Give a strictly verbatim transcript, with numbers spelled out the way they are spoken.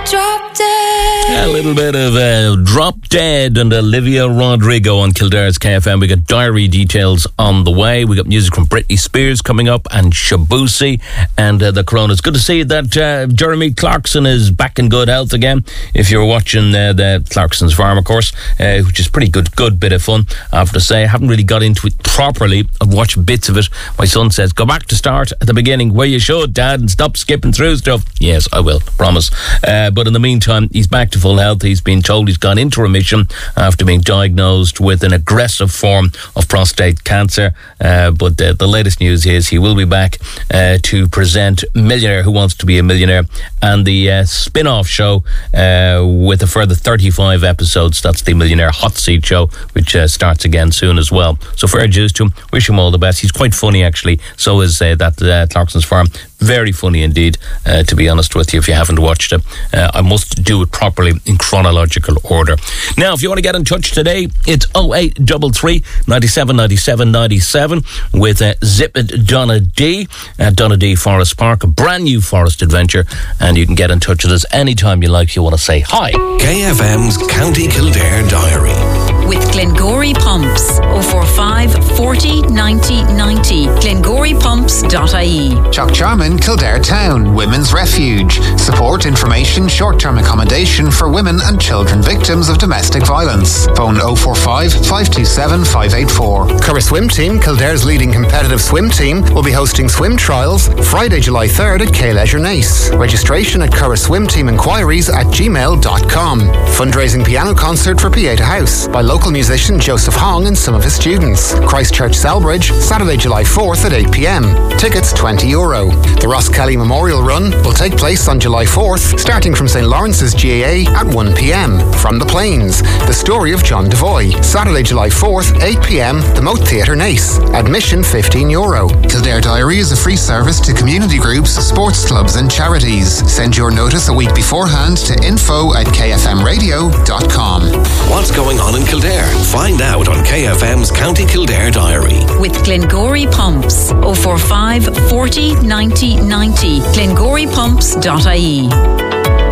Drop Dead. A little bit of uh, Drop Dead and Olivia Rodrigo on Kildare's K F M. We got diary details on the way. We got music from Britney Spears coming up and Shabusi and uh, the Corona. It's good to see that uh, Jeremy Clarkson is back in good health again. If you're watching uh, the Clarkson's Farm, of course, uh, which is pretty good, good bit of fun. I have to say, I haven't really got into it properly. I've watched bits of it. My son says, go back to start at the beginning where you should, Dad, and stop skipping through stuff. Yes, I will, promise. Uh, but in the meantime, he's back to full health. He's been told he's gone into remission after being diagnosed with an aggressive form of prostate cancer. Uh, but uh, the latest news is he will be back uh, to present Millionaire Who Wants to Be a Millionaire and the uh, spin-off show uh, with a further thirty-five episodes. That's the Millionaire Hot Seat show, which uh, starts again soon as well. So fair dues to him. Wish him all the best. He's quite funny, actually. So is uh, that uh, Clarkson's Farm. Very funny indeed, uh, to be honest with you, if you haven't watched it. Uh, I must do it properly in chronological order. Now, if you want to get in touch today, it's oh eight three three, nine seven nine seven nine seven with uh, Zip It Donna D at Donna D Forest Park, a brand new forest adventure, and you can get in touch with us anytime you like if you want to say hi. K F M's County Kildare Diary. With Glengory Pumps, oh four five, forty, ninety, ninety, glengory pumps dot I E. Chuck Jarman, Kildare Town, Women's Refuge. Support, information, short-term accommodation for women and children victims of domestic violence. Phone oh four five, five two seven, five eight four. Curra Swim Team, Kildare's leading competitive swim team, will be hosting swim trials Friday, July third at K Leisure Nace. Registration at Curra Swim Team Inquiries at gmail dot com. Fundraising piano concert for Pieta House by local musician Joseph Hong and some of his students. Christchurch Selbridge, Saturday, July fourth at eight p.m. Tickets twenty euro. The Ross Kelly Memorial Run will take place on July fourth, starting from Saint Lawrence's G A A at one p.m. From the Plains, the story of John Devoy. Saturday, July fourth, eight p.m. The Moat Theatre Nace. Admission fifteen euro. Kildare Diary is a free service to community groups, sports clubs and charities. Send your notice a week beforehand to info at k f m radio dot com. What's going on in Kildare? Find out on K F M's County Kildare Diary. With Glengory Pumps, oh four five, forty, ninety, ninety, glengory pumps dot I E.